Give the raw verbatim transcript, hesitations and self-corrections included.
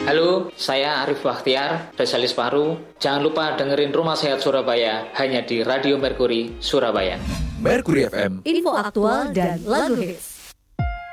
Halo, saya Arif Bakhtiar, spesialis paru. Jangan lupa dengerin Rumah Sehat Surabaya hanya di Radio Mercury Surabaya. Mercury F M. Info aktual dan lagu hits.